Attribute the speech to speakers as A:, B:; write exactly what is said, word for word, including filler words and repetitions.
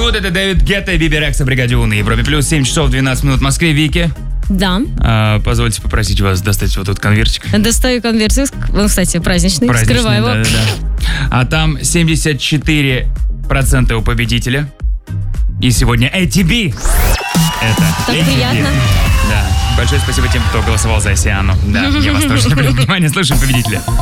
A: минут. Это Дэвид Гетта и Биби Рекса в бригаде У на Европе Плюс. семь часов двенадцать минут в Москве. Вики,
B: Да.
A: а, позвольте попросить вас достать вот тут конвертик.
B: Достаю конверсию. Ну, кстати, праздничный.
A: Праздничный,
B: Скрываю его.
A: да, да, да. А там семьдесят четыре процента у победителя. И сегодня эй ти би. Это
B: Так
A: эй ти би.
B: приятно.
A: Да. Большое спасибо тем, кто голосовал за Сиану. Да, я вас тоже люблю. Внимание, слушаем победителя.